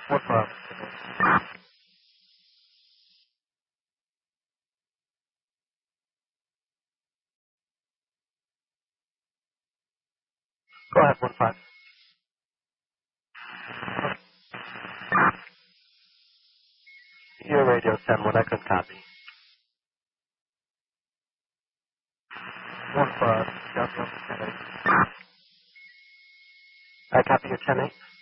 What's up? Go ahead, 1-5. Your radio 10-1, I couldn't copy. 1-5, yep, 10-8. I copy your 10-8.